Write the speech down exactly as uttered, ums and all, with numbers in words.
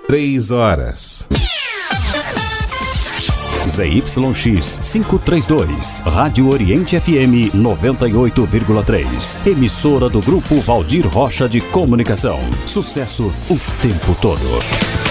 Três horas. Z Y X quinhentos e trinta e dois, Rádio Oriente F M noventa e oito vírgula três. Emissora do Grupo Valdir Rocha de Comunicação. Sucesso o tempo todo.